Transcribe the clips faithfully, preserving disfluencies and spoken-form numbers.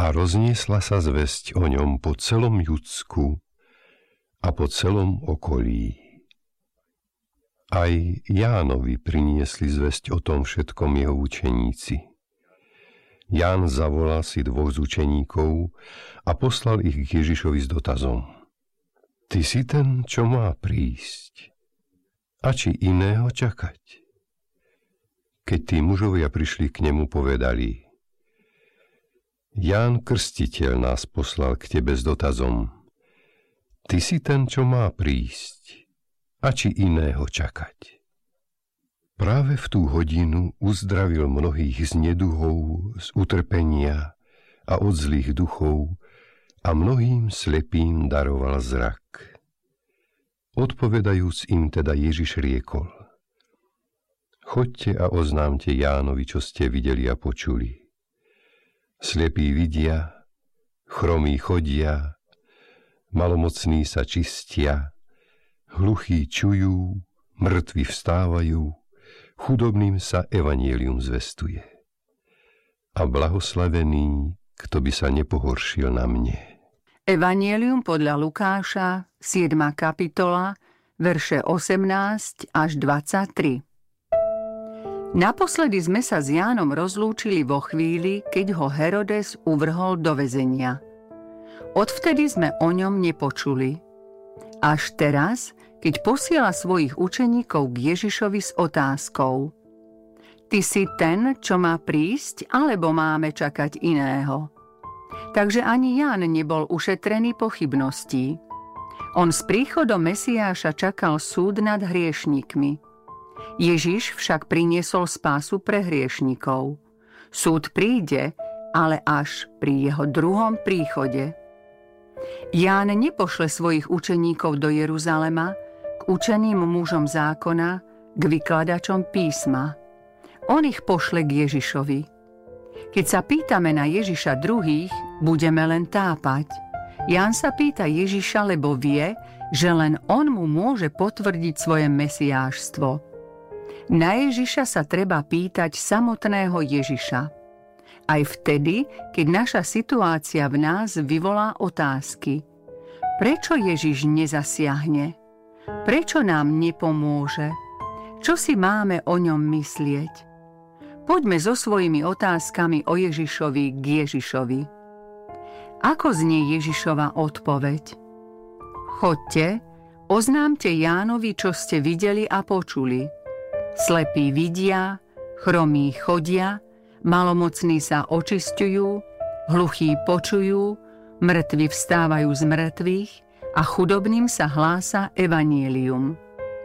A rozniesla sa zvesť o ňom po celom Judsku a po celom okolí. Aj Jánovi priniesli zvesť o tom všetkom jeho učeníci. Ján zavolal si dvoch z učeníkov a poslal ich k Ježišovi s dotazom: Ty si ten, čo má prísť? A či iného čakať? Keď tí mužovia prišli k nemu, povedali: Ján Krstiteľ nás poslal k tebe s dotazom: Ty si ten, čo má prísť? A či iného čakať? Práve v tú hodinu uzdravil mnohých z neduhov, z utrpenia a od zlých duchov a mnohým slepým daroval zrak. Odpovedajúc im teda Ježiš riekol: Choďte a oznámte Jánovi, čo ste videli a počuli. Slepí vidia, chromí chodia, malomocní sa čistia, hluchí čujú, mŕtvi vstávajú, chudobným sa evanjelium zvestuje. A blahoslavený, kto by sa nepohoršil na mne. Evanjelium podľa Lukáša, siedma kapitola, verše osemnásť až dvadsaťtri. Naposledy sme sa s Jánom rozlúčili vo chvíli, keď ho Herodes uvrhol do väzenia. Odvtedy sme o ňom nepočuli. Až teraz, keď posiela svojich učeníkov k Ježišovi s otázkou: Ty si ten, čo má prísť, alebo máme čakať iného? Takže ani Ján nebol ušetrený pochybností. On s príchodom Mesiáša čakal súd nad hriešnikmi. Ježiš však priniesol spásu pre hriešnikov. Súd príde, ale až pri jeho druhom príchode. Ján nepošle svojich učeníkov do Jeruzalema k učeným mužom zákona, k vykladačom písma. On ich pošle k Ježišovi. Keď sa pýtame na Ježiša druhých, budeme len tápať. Ján sa pýta Ježiša, lebo vie, že len on mu môže potvrdiť svoje mesiášstvo. Na Ježiša sa treba pýtať samotného Ježiša. Aj vtedy, keď naša situácia v nás vyvolá otázky. Prečo Ježiš nezasiahne? Prečo nám nepomôže? Čo si máme o ňom myslieť? Poďme so svojimi otázkami o Ježišovi k Ježišovi. Ako znie Ježišova odpoveď? Choďte, oznámte Jánovi, čo ste videli a počuli. Slepí vidia, chromí chodia, malomocní sa očisťujú, hluchí počujú, mŕtvi vstávajú z mŕtvych a chudobným sa hlása evanjelium.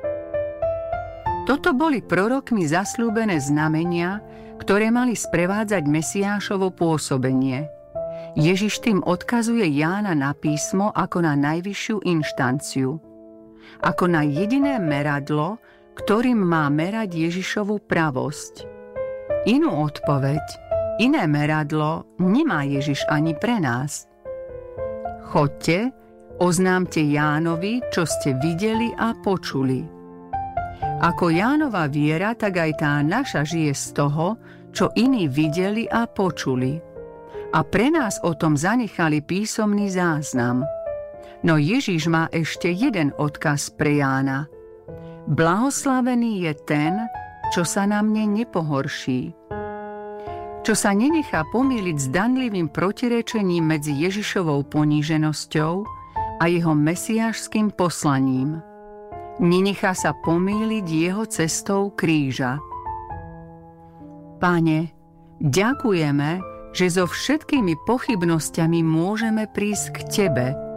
Toto boli prorokmi zasľúbené znamenia, ktoré mali sprevádzať Mesiášovo pôsobenie. Ježiš tým odkazuje Jána na písmo ako na najvyššiu inštanciu. Ako na jediné meradlo, ktorým má merať Ježišovu pravosť. Inú odpoveď, iné meradlo nemá Ježiš ani pre nás. Choďte, oznámte Jánovi, čo ste videli a počuli. Ako Jánova viera, tak aj tá naša žije z toho, čo iní videli a počuli. A pre nás o tom zanechali písomný záznam. No Ježiš má ešte jeden odkaz pre Jána. Blahoslavený je ten, čo sa na mne nepohorší. Čo sa nenechá pomýliť s danlivým protirečením medzi Ježišovou poníženosťou a jeho mesiášským poslaním. Nenechá sa pomýliť jeho cestou kríža. Pane, ďakujeme, že so všetkými pochybnosťami môžeme prísť k Tebe,